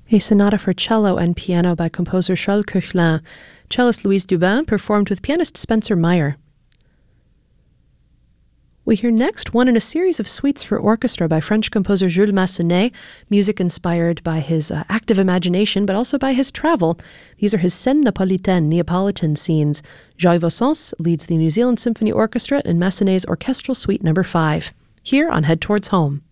A sonata for cello and piano by composer Charles Koechlin. Cellist Louise Dubin performed with pianist Spencer Meyer. We hear next one in a series of suites for orchestra by French composer Jules Massenet, music inspired by his active imagination, but also by his travel. These are his Scènes Napolitaines, Neapolitan scenes. Joy Vossens leads the New Zealand Symphony Orchestra in Massenet's Orchestral Suite No. 5, here on Head Towards Home.